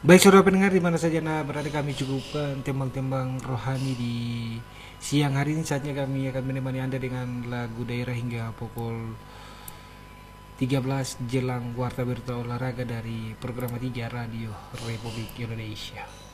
Baik saudara pendengar di mana saja berada, kami cukupkan tembang-tembang rohani di siang hari ini. Saatnya kami akan menemani Anda dengan lagu daerah hingga pukul 13 jelang warta berita olahraga dari program 3 Radio Republik Indonesia.